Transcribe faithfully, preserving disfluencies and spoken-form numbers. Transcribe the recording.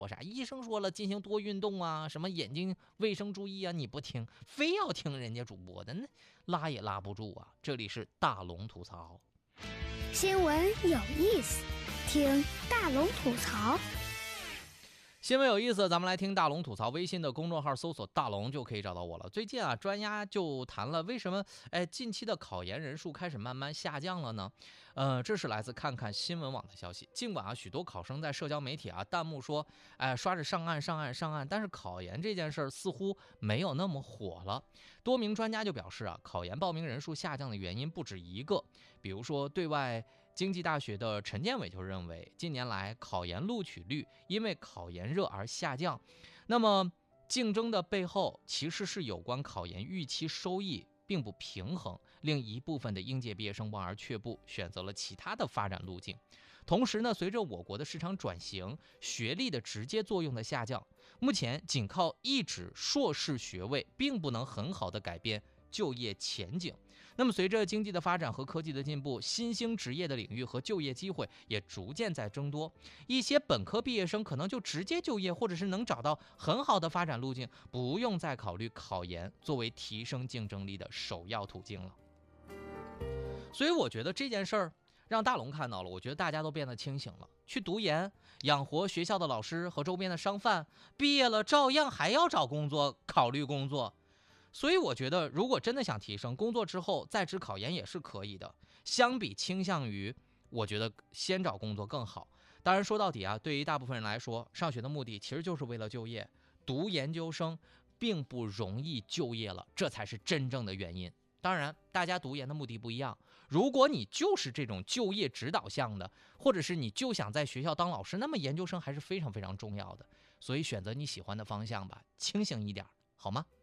我啥？医生说了进行多运动啊，什么眼睛卫生注意啊，你不听，非要听人家主播的，那拉也拉不住啊。这里是大龙吐槽， 新闻有意思，听大龙吐槽。 新闻有意思，咱们来听大龙吐槽。微信的公众号搜索大龙就可以找到我了。最近啊，专家就谈了为什么哎近期的考研人数开始慢慢下降了呢？呃，这是来自看看新闻网的消息。尽管啊，许多考生在社交媒体啊弹幕说，哎刷着上岸上岸上岸，但是考研这件事儿似乎没有那么火了。多名专家就表示啊，考研报名人数下降的原因不止一个，比如说对外经济大学的陈建伟就认为，近年来考研录取率因为考研热而下降，那么竞争的背后其实是有关考研预期收益并不平衡，令一部分的应届毕业生望而却步，选择了其他的发展路径。同时呢，随着我国的市场转型，学历的直接作用的下降，目前仅靠一纸硕士学位并不能很好的改变就业前景。那么随着经济的发展和科技的进步，新兴职业的领域和就业机会也逐渐在增多，一些本科毕业生可能就直接就业，或者是能找到很好的发展路径，不用再考虑考研作为提升竞争力的首要途径了。所以我觉得这件事儿让大龙看到了，我觉得大家都变得清醒了，去读研养活学校的老师和周边的商贩，毕业了照样还要找工作，考虑工作。所以我觉得如果真的想提升，工作之后在职考研也是可以的，相比倾向于我觉得先找工作更好。当然说到底啊，对于大部分人来说，上学的目的其实就是为了就业，读研究生并不容易就业了，这才是真正的原因。当然大家读研的目的不一样，如果你就是这种就业指导项的，或者是你就想在学校当老师，那么研究生还是非常非常重要的。所以选择你喜欢的方向吧，清醒一点好吗？